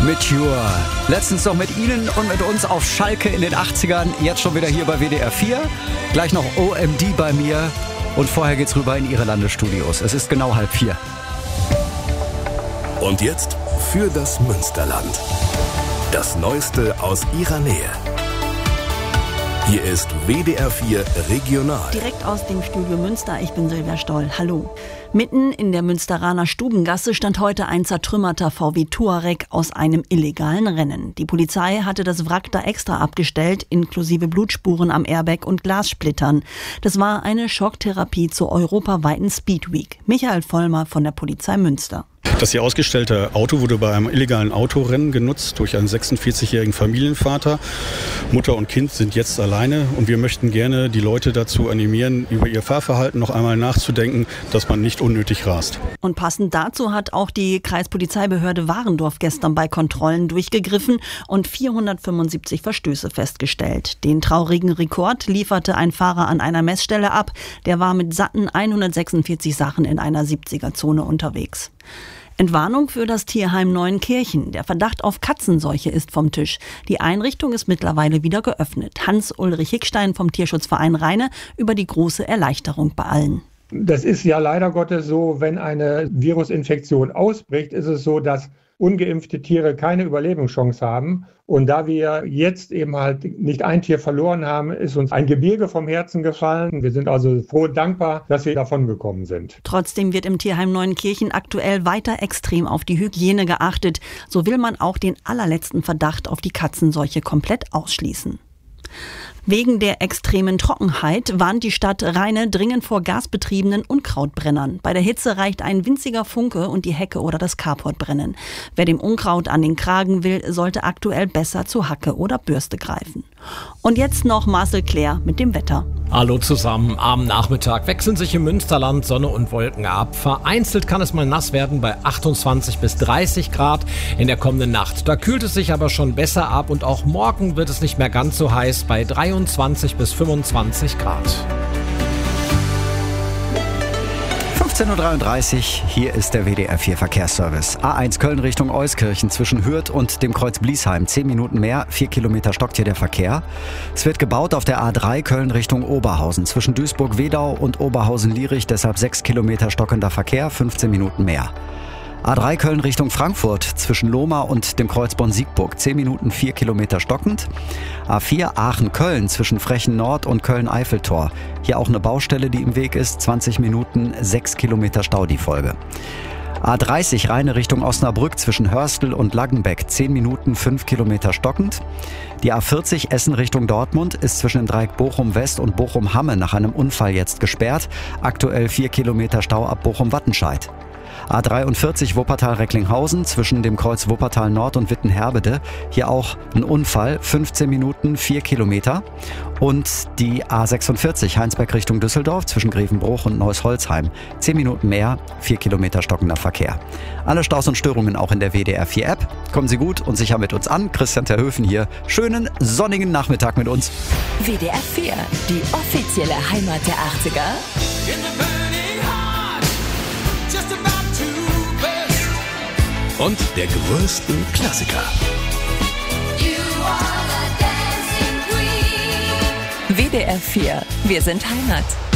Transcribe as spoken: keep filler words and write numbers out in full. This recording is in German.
Mature. Letztens noch mit Ihnen und mit uns auf Schalke in den achtzigern. Jetzt schon wieder hier bei W D R vier. Gleich noch O M D bei mir. Und vorher geht's rüber in Ihre Landesstudios. Es ist genau halb vier. Und jetzt für das Münsterland. Das Neueste aus Ihrer Nähe. Hier ist W D R vier Regional. Direkt aus dem Studio Münster, ich bin Silvia Stoll. Hallo. Mitten in der Münsteraner Stubengasse stand heute ein zertrümmerter V W Touareg aus einem illegalen Rennen. Die Polizei hatte das Wrack da extra abgestellt, inklusive Blutspuren am Airbag und Glassplittern. Das war eine Schocktherapie zur europaweiten Speedweek. Michael Vollmer von der Polizei Münster. Das hier ausgestellte Auto wurde bei einem illegalen Autorennen genutzt durch einen sechsundvierzigjährigen Familienvater. Mutter und Kind sind jetzt alleine und wir möchten gerne die Leute dazu animieren, über ihr Fahrverhalten noch einmal nachzudenken, dass man nicht unnötig rast. Und passend dazu hat auch die Kreispolizeibehörde Warendorf gestern bei Kontrollen durchgegriffen und vierhundertfünfundsiebzig Verstöße festgestellt. Den traurigen Rekord lieferte ein Fahrer an einer Messstelle ab. Der war mit satten hundertsechsundvierzig Sachen in einer siebziger-Zone unterwegs. Entwarnung für das Tierheim Neuenkirchen. Der Verdacht auf Katzenseuche ist vom Tisch. Die Einrichtung ist mittlerweile wieder geöffnet. Hans-Ulrich Hickstein vom Tierschutzverein Rheine über die große Erleichterung bei allen. Das ist ja leider Gottes so, wenn eine Virusinfektion ausbricht, ist es so, dass ungeimpfte Tiere keine Überlebenschance haben. Und da wir jetzt eben halt nicht ein Tier verloren haben, ist uns ein Gebirge vom Herzen gefallen. Wir sind also froh und dankbar, dass wir davon gekommen sind. Trotzdem wird im Tierheim Neuenkirchen aktuell weiter extrem auf die Hygiene geachtet. So will man auch den allerletzten Verdacht auf die Katzenseuche komplett ausschließen. Wegen der extremen Trockenheit warnt die Stadt Rheine dringend vor gasbetriebenen Unkrautbrennern. Bei der Hitze reicht ein winziger Funke und die Hecke oder das Carport brennen. Wer dem Unkraut an den Kragen will, sollte aktuell besser zu Hacke oder Bürste greifen. Und jetzt noch Marcel Claire mit dem Wetter. Hallo zusammen. Am Nachmittag wechseln sich im Münsterland Sonne und Wolken ab. Vereinzelt kann es mal nass werden bei achtundzwanzig bis dreißig Grad in der kommenden Nacht. Da kühlt es sich aber schon besser ab und auch morgen wird es nicht mehr ganz so heiß bei dreiundzwanzig bis fünfundzwanzig Grad. fünfzehn Uhr dreiunddreißig, hier ist der W D R vier Verkehrsservice. A eins Köln Richtung Euskirchen zwischen Hürth und dem Kreuz Bliesheim. zehn Minuten mehr, vier Kilometer stockt hier der Verkehr. Es wird gebaut auf der A drei Köln Richtung Oberhausen zwischen Duisburg-Wedau und Oberhausen-Lierich. Deshalb sechs Kilometer stockender Verkehr, fünfzehn Minuten mehr. A drei Köln Richtung Frankfurt zwischen Lohmar und dem Kreuz Bonn-Siegburg. zehn Minuten, vier Kilometer stockend. A vier Aachen-Köln zwischen Frechen Nord und Köln-Eiffeltor. Hier auch eine Baustelle, die im Weg ist. zwanzig Minuten, sechs Kilometer Stau die Folge. A dreißig Rheine Richtung Osnabrück zwischen Hörstel und Laggenbeck. zehn Minuten, fünf Kilometer stockend. Die A vierzig Essen Richtung Dortmund ist zwischen dem Dreieck Bochum-West und Bochum-Hamme nach einem Unfall jetzt gesperrt. Aktuell vier Kilometer Stau ab Bochum-Wattenscheid. A dreiundvierzig Wuppertal-Recklinghausen zwischen dem Kreuz Wuppertal Nord und Wittenherbede. Hier auch ein Unfall, fünfzehn Minuten, vier Kilometer. Und die A sechsundvierzig Heinsberg Richtung Düsseldorf zwischen Grevenbruch und Neuss-Holzheim. zehn Minuten mehr, vier Kilometer stockender Verkehr. Alle Staus und Störungen auch in der W D R vier App. Kommen Sie gut und sicher mit uns an. Christian Terhöfen hier. Schönen sonnigen Nachmittag mit uns. W D R vier, die offizielle Heimat der achtziger. Und der größten Klassiker. W D R vier, wir sind Heimat.